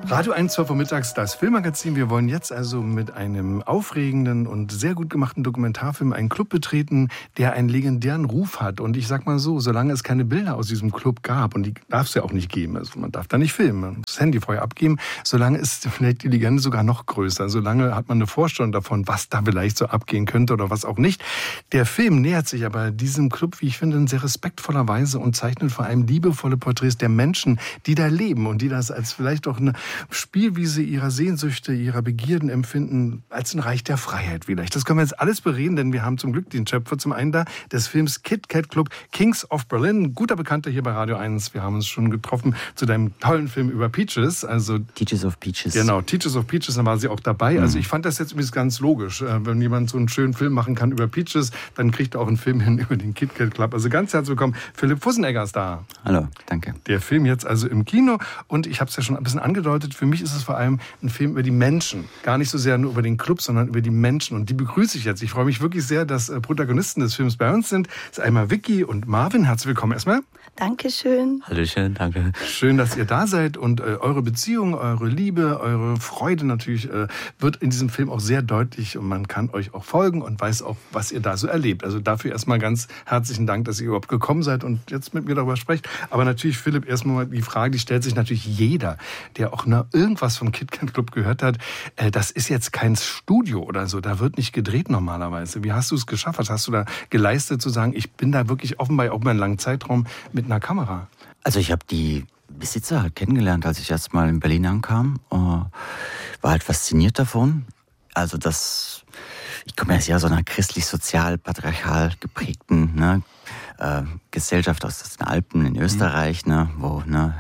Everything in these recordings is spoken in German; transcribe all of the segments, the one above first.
Radio 1, 12 Uhr mittags, das Filmmagazin. Wir wollen jetzt also mit einem aufregenden und sehr gut gemachten Dokumentarfilm einen Club betreten, der einen legendären Ruf hat. Und ich sag mal so, solange es keine Bilder aus diesem Club gab, und die darf es ja auch nicht geben, also man darf da nicht filmen, man muss das Handy vorher abgeben, solange ist vielleicht die Legende sogar noch größer. Solange hat man eine Vorstellung davon, was da vielleicht so abgehen könnte oder was auch nicht. Der Film nähert sich aber diesem Club, wie ich finde, in sehr respektvoller Weise und zeichnet vor allem liebevolle Porträts der Menschen, die da leben und die das als vielleicht auch eine Spielwiese ihrer Sehnsüchte, ihrer Begierden empfinden, als ein Reich der Freiheit vielleicht. Das können wir jetzt alles bereden, denn wir haben zum Glück den Schöpfer zum einen da, des Films Kit Kat Club, Kings of Berlin, guter Bekannter hier bei Radio 1. Wir haben uns schon getroffen zu deinem tollen Film über Peaches. Also Teachers of Peaches. Genau, Teachers of Peaches, da war sie auch dabei. Also ich fand das jetzt übrigens ganz logisch. Wenn jemand so einen schönen Film machen kann über Peaches, dann kriegt er auch einen Film hin über den Kit Kat Club. Also ganz herzlich willkommen. Philipp Fussenegger ist da. Hallo, danke. Der Film jetzt also im Kino und ich habe es ja schon ein bisschen angedeutet, für mich ist es vor allem ein Film über die Menschen. Gar nicht so sehr nur über den Club, sondern über die Menschen und die begrüße ich jetzt. Ich freue mich wirklich sehr, dass Protagonisten des Films bei uns sind. Das ist einmal Vicky und Marvin. Herzlich willkommen erstmal. Dankeschön. Hallöchen, danke. Schön, dass ihr da seid und eure Beziehung, eure Liebe, eure Freude natürlich wird in diesem Film auch sehr deutlich und man kann euch auch folgen und weiß auch, was ihr da so erlebt. Also dafür erstmal ganz herzlichen Dank, dass ihr überhaupt gekommen seid und jetzt mit mir darüber sprecht. Aber natürlich, Philipp, erstmal die Frage, die stellt sich natürlich jeder, der auch nur irgendwas vom Kit Kat Club gehört hat. Das ist jetzt kein Studio oder so, da wird nicht gedreht normalerweise. Wie hast du es geschafft? Was hast du da geleistet, zu sagen, ich bin da wirklich offenbar auch über einen langen Zeitraum mit einer Kamera? Also ich habe die Besitzer halt kennengelernt, als ich erst mal in Berlin ankam. War halt fasziniert davon. Also ich komme ja aus so einer christlich-sozial-patriarchal geprägten Gesellschaft aus den Alpen in Österreich, wo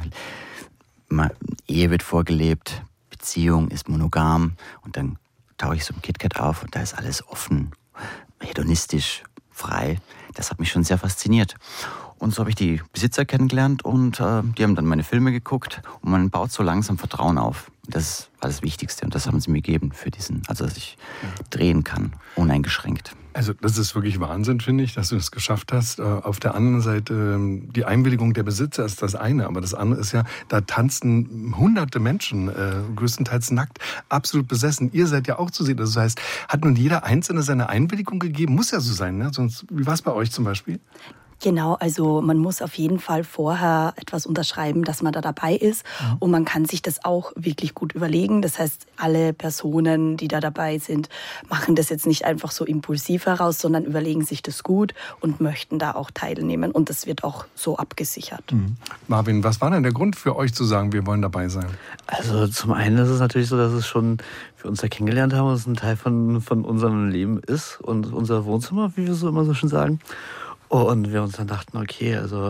Ehe wird vorgelebt, Beziehung ist monogam und dann tauche ich so im KitKat auf und da ist alles offen, hedonistisch, frei. Das hat mich schon sehr fasziniert. Und so habe ich die Besitzer kennengelernt und die haben dann meine Filme geguckt und man baut so langsam Vertrauen auf. Das war das Wichtigste und das haben sie mir gegeben dass ich drehen kann, uneingeschränkt. Also das ist wirklich Wahnsinn, finde ich, dass du das geschafft hast. Auf der anderen Seite, die Einwilligung der Besitzer ist das eine, aber das andere ist ja, da tanzen hunderte Menschen, größtenteils nackt, absolut besessen. Ihr seid ja auch zu sehen. Das heißt, hat nun jeder Einzelne seine Einwilligung gegeben? Muss ja so sein, ne? Sonst, wie war es bei euch zum Beispiel? Genau, also man muss auf jeden Fall vorher etwas unterschreiben, dass man da dabei ist. Und man kann sich das auch wirklich gut überlegen. Das heißt, alle Personen, die da dabei sind, machen das jetzt nicht einfach so impulsiv heraus, sondern überlegen sich das gut und möchten da auch teilnehmen. Und das wird auch so abgesichert. Marvin, was war denn der Grund für euch zu sagen, wir wollen dabei sein? Also zum einen ist es natürlich so, dass es schon wir uns ja kennengelernt haben und es ein Teil von unserem Leben ist und unser Wohnzimmer, wie wir so immer so schön sagen. Und wir uns dann dachten, okay, also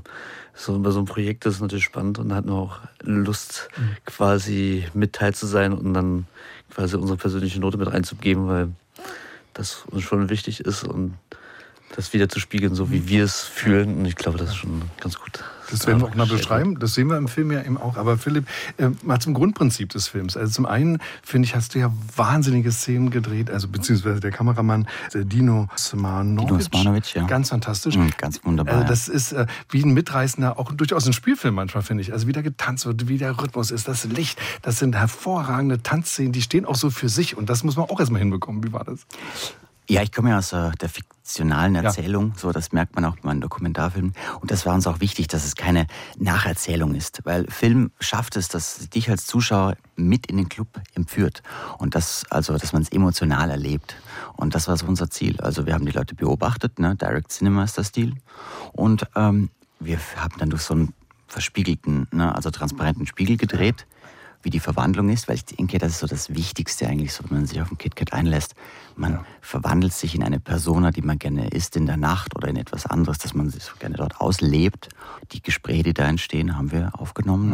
bei so einem Projekt ist es natürlich spannend und hatten auch Lust, quasi mit teil zu sein und dann quasi unsere persönliche Note mit reinzugeben, weil das uns schon wichtig ist und das wieder zu spiegeln, so wie wir es fühlen. Und ich glaube, das ist schon ganz gut. Das werden wir auch mal beschreiben. Das sehen wir im Film ja eben auch. Aber Philipp, mal zum Grundprinzip des Films. Also zum einen, finde ich, hast du ja wahnsinnige Szenen gedreht, also beziehungsweise der Kameramann Dino Smanovic. Ja. Ganz fantastisch. Ganz wunderbar. Das ist wie ein mitreißender, auch durchaus ein Spielfilm manchmal, finde ich. Also wie da getanzt wird, wie der Rhythmus ist, das Licht. Das sind hervorragende Tanzszenen, die stehen auch so für sich. Und das muss man auch erstmal hinbekommen. Wie war das? Ja, ich komme ja aus der fiktionalen Erzählung, so das merkt man auch bei meinen Dokumentarfilmen. Und das war uns auch wichtig, dass es keine Nacherzählung ist, weil Film schafft es, dass dich als Zuschauer mit in den Club entführt und dass man es emotional erlebt. Und das war so unser Ziel. Also wir haben die Leute beobachtet, Direct Cinema ist der Stil. Und wir haben dann durch so einen verspiegelten, transparenten Spiegel gedreht, wie die Verwandlung ist, weil ich denke, das ist so das Wichtigste eigentlich, so, wenn man sich auf den KitKat einlässt. Man verwandelt sich in eine Persona, die man gerne ist in der Nacht oder in etwas anderes, dass man sich so gerne dort auslebt. Die Gespräche, die da entstehen, haben wir aufgenommen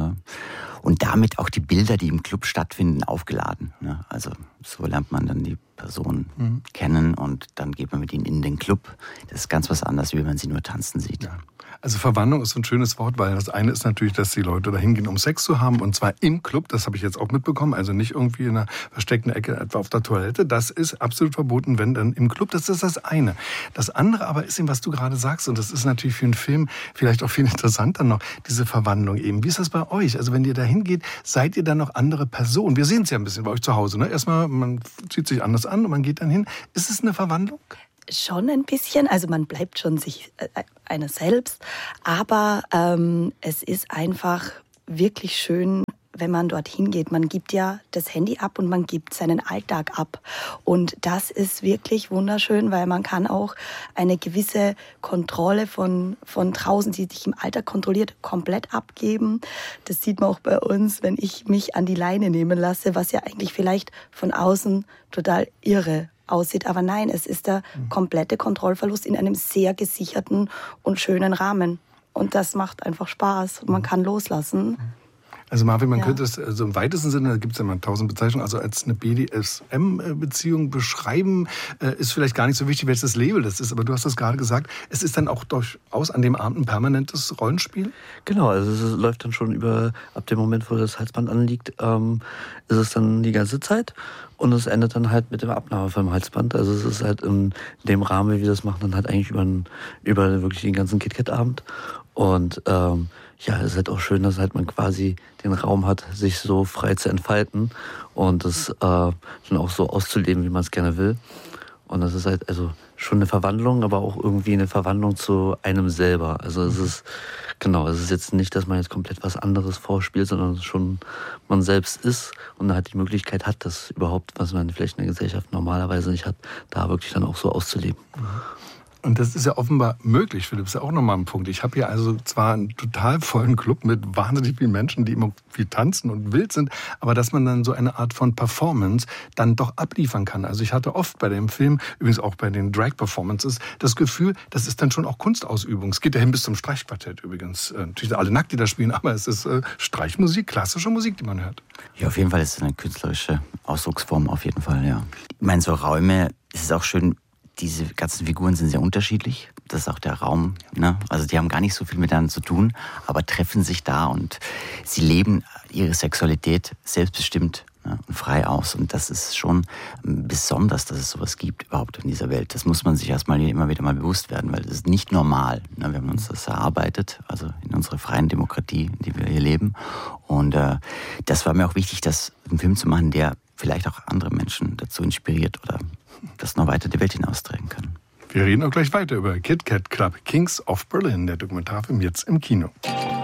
und damit auch die Bilder, die im Club stattfinden, aufgeladen. Ne? Also so lernt man dann die Person kennen und dann geht man mit ihnen in den Club. Das ist ganz was anderes, wie wenn man sie nur tanzen sieht. Ja. Also Verwandlung ist ein schönes Wort, weil das eine ist natürlich, dass die Leute da hingehen, um Sex zu haben, und zwar im Club, das habe ich jetzt auch mitbekommen, also nicht irgendwie in einer versteckten Ecke, etwa auf der Toilette. Das ist absolut verboten, wenn dann im Club. Das ist das eine. Das andere aber ist eben, was du gerade sagst, und das ist natürlich für einen Film vielleicht auch viel interessanter noch, diese Verwandlung eben. Wie ist das bei euch? Also wenn ihr da dahin geht, seid ihr dann noch andere Personen? Wir sehen es ja ein bisschen bei euch zu Hause. Ne? Erstmal, man zieht sich anders an und man geht dann hin. Ist es eine Verwandlung? Schon ein bisschen, also man bleibt schon sich einer selbst, aber es ist einfach wirklich schön, wenn man dorthin geht. Man gibt ja das Handy ab und man gibt seinen Alltag ab. Und das ist wirklich wunderschön, weil man kann auch eine gewisse Kontrolle von draußen, die dich im Alltag kontrolliert, komplett abgeben. Das sieht man auch bei uns, wenn ich mich an die Leine nehmen lasse, was ja eigentlich vielleicht von außen total irre aussieht. Aber nein, es ist der komplette Kontrollverlust in einem sehr gesicherten und schönen Rahmen. Und das macht einfach Spaß und man kann loslassen. Also Marvin, man könnte es also im weitesten Sinne, da gibt es ja mal 1000 Bezeichnungen, also als eine BDSM-Beziehung beschreiben, ist vielleicht gar nicht so wichtig, welches Label das ist. Aber du hast das gerade gesagt, es ist dann auch durchaus an dem Abend ein permanentes Rollenspiel? Genau, also es läuft dann schon ab dem Moment, wo das Halsband anliegt, ist es dann die ganze Zeit. Und es endet dann halt mit dem Abnahme vom Halsband. Also es ist halt in dem Rahmen, wie wir das machen, dann halt eigentlich über wirklich den ganzen KitKat-Abend. Und es ist halt auch schön, dass halt man quasi den Raum hat, sich so frei zu entfalten und das dann auch so auszuleben, wie man es gerne will. Und das ist halt also schon eine Verwandlung, aber auch irgendwie eine Verwandlung zu einem selber. Also es ist jetzt nicht, dass man jetzt komplett was anderes vorspielt, sondern schon man selbst ist und halt die Möglichkeit hat, das überhaupt, was man vielleicht in der Gesellschaft normalerweise nicht hat, da wirklich dann auch so auszuleben. Und das ist ja offenbar möglich, Philipp, ist ja auch nochmal ein Punkt. Ich habe hier also zwar einen total vollen Club mit wahnsinnig vielen Menschen, die immer viel tanzen und wild sind, aber dass man dann so eine Art von Performance dann doch abliefern kann. Also ich hatte oft bei dem Film, übrigens auch bei den Drag-Performances, das Gefühl, das ist dann schon auch Kunstausübung. Es geht ja hin bis zum Streichquartett übrigens. Natürlich alle nackt, die da spielen, aber es ist Streichmusik, klassische Musik, die man hört. Ja, auf jeden Fall ist es eine künstlerische Ausdrucksform, auf jeden Fall, ja. Ich meine, so Räume, es ist auch schön, diese ganzen Figuren sind sehr unterschiedlich. Das ist auch der Raum. Ne? Also die haben gar nicht so viel miteinander zu tun, aber treffen sich da und sie leben ihre Sexualität selbstbestimmt, ne, und frei aus. Und das ist schon besonders, dass es sowas gibt überhaupt in dieser Welt. Das muss man sich erstmal immer wieder mal bewusst werden, weil das ist nicht normal. Ne? Wir haben uns das erarbeitet, also in unserer freien Demokratie, in der wir hier leben. Und das war mir auch wichtig, einen Film zu machen, der vielleicht auch andere Menschen dazu inspiriert oder das noch weiter die Welt hinaustragen können. Wir reden auch gleich weiter über KitKat Club Kings of Berlin, der Dokumentarfilm jetzt im Kino.